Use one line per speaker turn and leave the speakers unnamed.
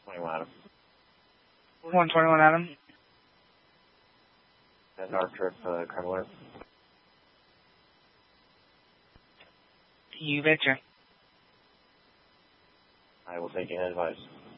121 Adam.
121 Adam.
And our trip, crime alert.
You betcha.
I will take any advice.